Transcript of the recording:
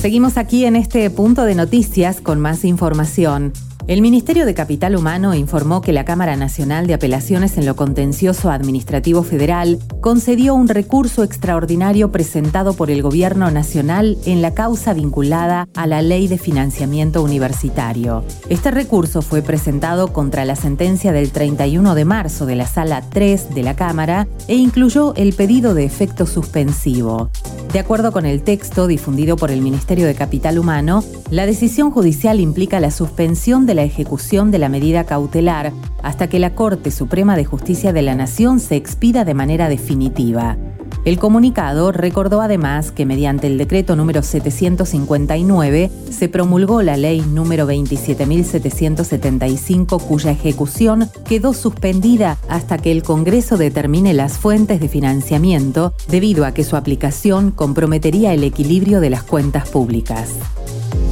Seguimos aquí en este punto de noticias con más información. El Ministerio de Capital Humano informó que la Cámara Nacional de Apelaciones en lo Contencioso Administrativo Federal concedió un recurso extraordinario presentado por el Gobierno Nacional en la causa vinculada a la Ley de Financiamiento Universitario. Este recurso fue presentado contra la sentencia del 31 de marzo de la Sala 3 de la Cámara e incluyó el pedido de efecto suspensivo. De acuerdo con el texto difundido por el Ministerio de Capital Humano, la decisión judicial implica la suspensión de la ejecución de la medida cautelar hasta que la Corte Suprema de Justicia de la Nación se expida de manera definitiva. El comunicado recordó además que mediante el decreto número 759 se promulgó la ley número 27.775, cuya ejecución quedó suspendida hasta que el Congreso determine las fuentes de financiamiento, debido a que su aplicación comprometería el equilibrio de las cuentas públicas.